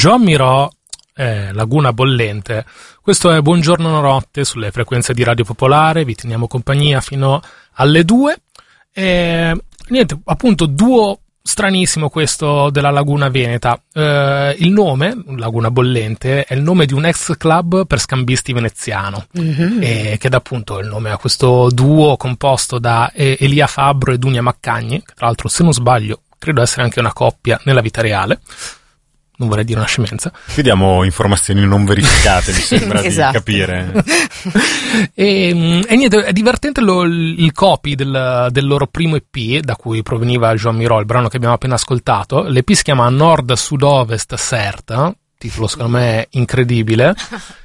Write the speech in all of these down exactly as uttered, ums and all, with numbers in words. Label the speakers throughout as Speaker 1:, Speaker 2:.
Speaker 1: Joan Miró, eh, Laguna Bollente. Questo è Buongiorno Notte sulle frequenze di Radio Popolare, vi teniamo compagnia fino alle due. E niente, appunto, duo stranissimo questo della Laguna Veneta. Eh, il nome, Laguna Bollente, è il nome di un ex club per scambisti veneziano, mm-hmm. e che dà appunto il nome a questo duo composto da Elia Fabbro e Dunia Maccagni, che tra l'altro, se non sbaglio, credo essere anche una coppia nella vita reale. Non vorrei dire una scemenza.
Speaker 2: Qui diamo informazioni non verificate, mi sembra
Speaker 3: esatto.
Speaker 2: di capire.
Speaker 1: e, e niente, è divertente lo, il copy del, del loro primo E P, da cui proveniva Joan Miró, il brano che abbiamo appena ascoltato. L'E P si chiama Nord, Sud-Ovest, Serta, titolo secondo me incredibile,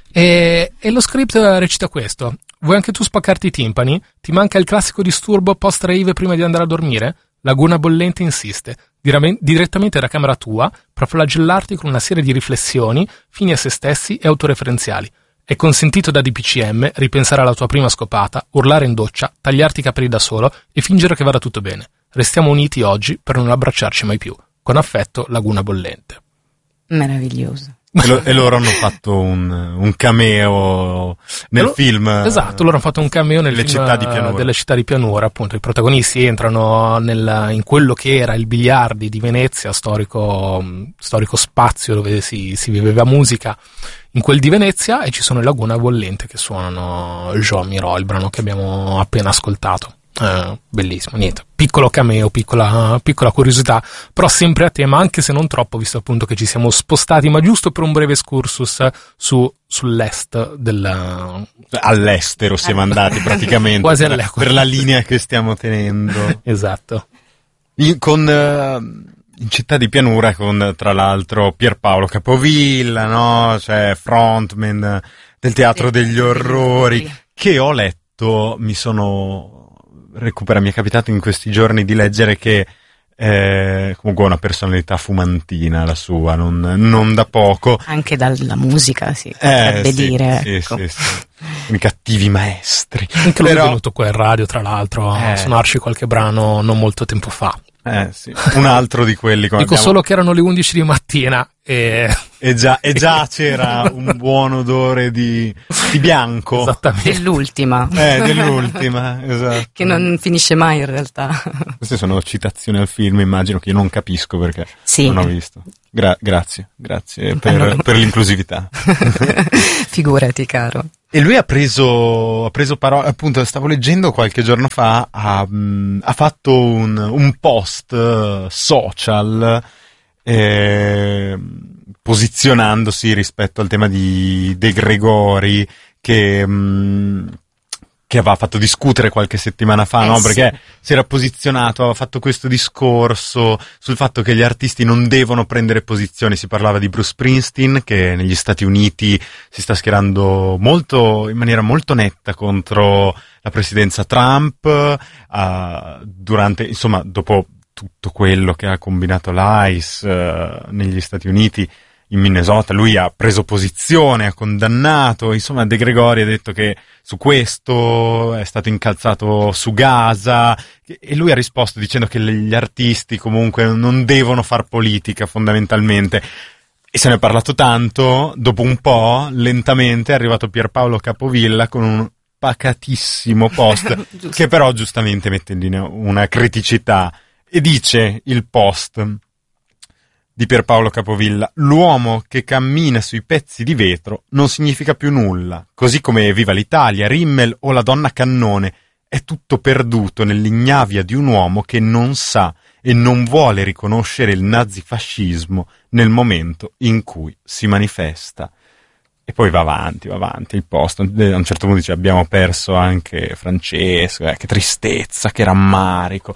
Speaker 1: e, e lo script recita questo: vuoi anche tu spaccarti i timpani? Ti manca il classico disturbo post-rave prima di andare a dormire? Laguna Bollente insiste, direttamente da camera tua, per flagellarti con una serie di riflessioni, fini a se stessi e autoreferenziali. È consentito da D P C M ripensare alla tua prima scopata, urlare in doccia, tagliarti i capelli da solo e fingere che vada tutto bene. Restiamo uniti oggi per non abbracciarci mai più. Con affetto, Laguna Bollente.
Speaker 3: Meraviglioso.
Speaker 2: E, lo, e loro hanno fatto un, un cameo nel
Speaker 1: lo,
Speaker 2: film.
Speaker 1: Esatto, loro hanno fatto un cameo nel
Speaker 2: Le
Speaker 1: film
Speaker 2: città di pianura.
Speaker 1: delle città di pianura. Appunto, i protagonisti entrano nel, in quello che era il Biliardi di Venezia, storico, storico spazio dove si, si viveva musica, in quel di Venezia, e ci sono i Laguna Bollente che suonano Joan Miró, il brano che abbiamo appena ascoltato. Eh, bellissimo, niente, piccolo cameo, piccola, piccola curiosità, però sempre a tema, anche se non troppo, visto appunto che ci siamo spostati, ma giusto per un breve excursus su, sull'est del...
Speaker 2: all'estero siamo andati praticamente
Speaker 1: quasi
Speaker 2: per,
Speaker 1: all'estero,
Speaker 2: per la linea che stiamo tenendo.
Speaker 1: Esatto.
Speaker 2: In, con uh, in città di pianura, con tra l'altro Pierpaolo Capovilla, no? Cioè frontman del Teatro degli Orrori, che ho letto, mi sono recupera, mi è capitato in questi giorni di leggere che eh, comunque una personalità fumantina la sua, non, non da poco.
Speaker 3: Anche dalla musica si potrebbe
Speaker 2: eh, sì,
Speaker 3: dire.
Speaker 2: Sì,
Speaker 3: ecco.
Speaker 2: sì, sì. I cattivi maestri.
Speaker 1: Anche lui
Speaker 2: Però...
Speaker 1: è venuto qua in radio, tra l'altro,
Speaker 2: eh.
Speaker 1: a suonarci qualche brano non molto tempo fa.
Speaker 2: Eh sì, un altro di quelli.
Speaker 1: Dico
Speaker 2: abbiamo...
Speaker 1: solo che erano le undici di mattina e...
Speaker 2: E già, e già c'era un buon odore di, di bianco.
Speaker 1: Esattamente.
Speaker 3: Dell'ultima.
Speaker 2: Eh, dell'ultima, esatto.
Speaker 3: Che non finisce mai in realtà.
Speaker 2: Queste sono citazioni al film, immagino, che io non capisco perché
Speaker 3: sì.
Speaker 2: non ho visto. Gra- grazie, grazie per, per l'inclusività.
Speaker 3: Figurati, caro.
Speaker 2: E lui ha preso, ha preso parola, appunto, stavo leggendo qualche giorno fa, ha, ha fatto un, un post social eh, posizionandosi rispetto al tema di De Gregori, che, mh, che aveva fatto discutere qualche settimana fa,
Speaker 3: eh
Speaker 2: no?
Speaker 3: Sì.
Speaker 2: Perché si era posizionato, aveva fatto questo discorso sul fatto che gli artisti non devono prendere posizioni. Si parlava di Bruce Springsteen, che negli Stati Uniti si sta schierando molto, in maniera molto netta contro la presidenza Trump, uh, durante, insomma, dopo tutto quello che ha combinato l'ICE uh, negli Stati Uniti, in Minnesota, lui ha preso posizione, ha condannato, insomma De Gregori ha detto che su questo è stato incalzato su Gaza, e lui ha risposto dicendo che gli artisti comunque non devono far politica fondamentalmente, e se ne è parlato tanto. Dopo un po', lentamente, è arrivato Pierpaolo Capovilla con un pacatissimo post che però giustamente mette in linea una criticità, e dice il post di Pierpaolo Capovilla: l'uomo che cammina sui pezzi di vetro non significa più nulla, così come Viva l'Italia, Rimmel o la donna cannone, è tutto perduto nell'ignavia di un uomo che non sa e non vuole riconoscere il nazifascismo nel momento in cui si manifesta. E poi va avanti, va avanti il post. A un certo punto dice: abbiamo perso anche Francesco, eh, che tristezza, che rammarico.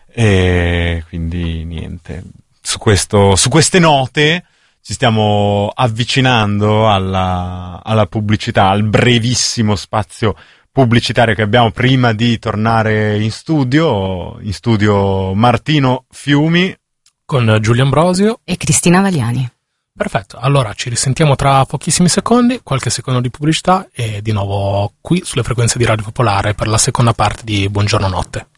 Speaker 2: E quindi niente. Su, questo, su queste note ci stiamo avvicinando alla, alla pubblicità, al brevissimo spazio pubblicitario che abbiamo prima di tornare in studio, in studio Martino Fiumi
Speaker 1: con Giulio Ambrosio
Speaker 3: e Cristina Valiani.
Speaker 1: Perfetto, allora ci risentiamo tra pochissimi secondi, qualche secondo di pubblicità, e di nuovo qui sulle frequenze di Radio Popolare per la seconda parte di Buongiorno Notte.